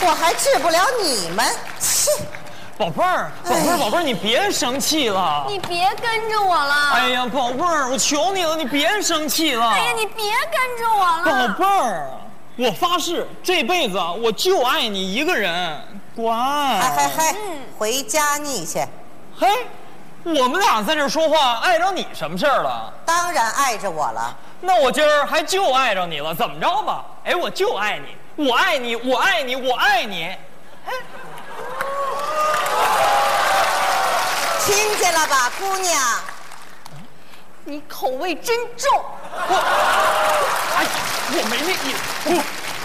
我还治不了你们。切！ 宝贝儿，宝贝儿，你别生气了。 你别跟着我了。 哎呀，宝贝儿，我求你了，你别生气了。 哎呀，你别跟着我了。 宝贝儿，我发誓这辈子我就爱你一个人。乖。 嗨，回家腻去。 嘿，我们俩在这说话，碍着你什么事儿了？ 当然碍着我了。 那我今儿还就碍着你了，怎么着吧？哎，我就爱你，我爱你，我爱你，我爱你。 听见了吧，姑娘？ 你口味真重。 哎，我没那意思。